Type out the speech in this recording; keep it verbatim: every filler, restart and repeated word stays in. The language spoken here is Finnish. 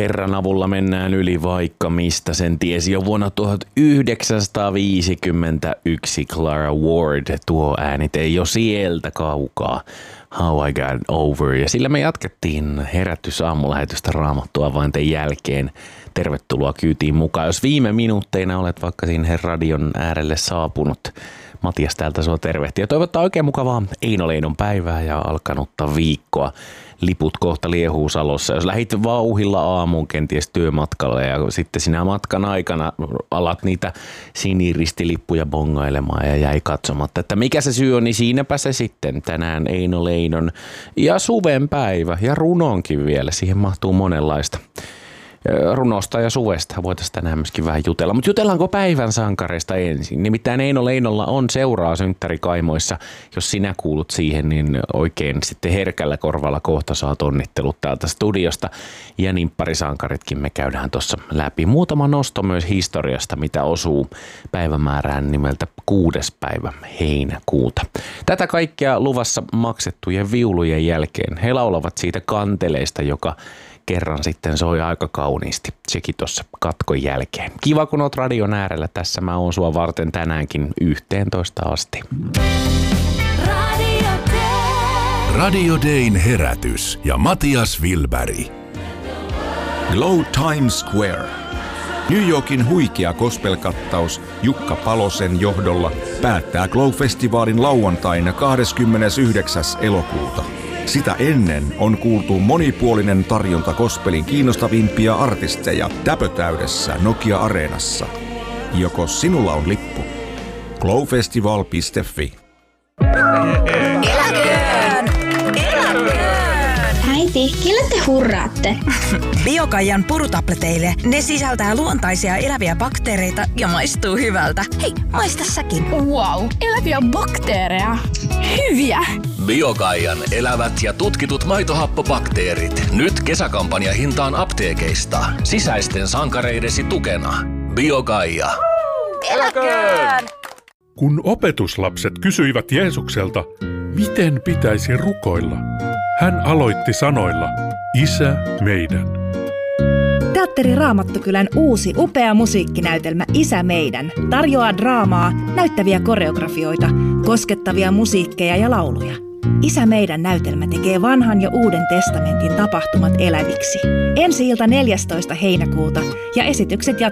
Herran avulla mennään yli vaikka mistä, sen tiesi jo vuonna tuhatyhdeksänsataaviisikymmentäyksi Clara Ward. Tuo ääni ei jo sieltä kaukaa. How I Got Over. Ja sillä me jatkettiin herätysaamulähetystä Raamattua vainten jälkeen. Tervetuloa kyytiin mukaan. Jos viime minuutteina olet vaikka siinä radion äärelle saapunut, Matias täältä sua tervehtiä. Toivottaa oikein mukavaa Eino Leinon päivää ja alkanutta viikkoa. Liput kohta liehuu Salossa. Jos lähit vauhilla aamuun kenties työmatkalle ja sitten sinä matkan aikana alat niitä siniristilippuja bongailemaan ja jäi katsomatta, että mikä se syy on, niin siinäpä se sitten tänään Eino Leinon ja suven päivä ja runonkin vielä. Siihen mahtuu monenlaista. Runosta ja suvesta voitaisiin tänään myöskin vähän jutella. Mutta jutellaanko päivän sankareista ensin? Nimittäin Eino Leinolla on seuraa synttärikaimoissa. Jos sinä kuulut siihen, niin oikein sitten herkällä korvalla kohta saat onnittelut täältä studiosta. Ja nimpparisankaritkin me käydään tuossa läpi. Muutama nosto myös historiasta, mitä osuu päivämäärään nimeltä kuudes päivä heinäkuuta. Tätä kaikkea luvassa maksettujen viulujen jälkeen. He laulavat siitä kanteleista, joka kerran sitten soi aika kauniisti. Sekin tuossa katkon jälkeen. Kiva, kun oot radion äärellä. Tässä mä oon sua varten tänäänkin yhteentoista asti. Radio Day. Radio Dayn herätys ja Matias Wilberg. Glow Times Square. New Yorkin huikea gospel-kattaus Jukka Palosen johdolla päättää Glow-festivaalin lauantaina kahdeskymmenesyhdeksäs elokuuta. Sitä ennen on kuultu monipuolinen tarjonta gospelin kiinnostavimpia artisteja täpötäydessä Nokia-areenassa. Joko sinulla on lippu? glowfestival piste fi. Eläköön! Eläköön! Äiti, kelle te hurraatte? Biokaijan purutableteille. Ne sisältää luontaisia eläviä bakteereita ja maistuu hyvältä. Hei, maista säkin. Wow, eläviä bakteereja. Hyviä! Biokaijan elävät ja tutkitut maitohappobakteerit. Nyt kesäkampanja hintaan apteekeista. Sisäisten sankareidesi tukena. Biokaija. Eläköön! Kun opetuslapset kysyivät Jeesukselta, miten pitäisi rukoilla, hän aloitti sanoilla, Isä meidän. Teatteri Raamattokylän uusi upea musiikkinäytelmä Isä meidän tarjoaa draamaa, näyttäviä koreografioita, koskettavia musiikkeja ja lauluja. Isä meidän näytelmä tekee vanhan ja uuden testamentin tapahtumat eläviksi. Ensi ilta neljästoista heinäkuuta ja esitykset jatkuvat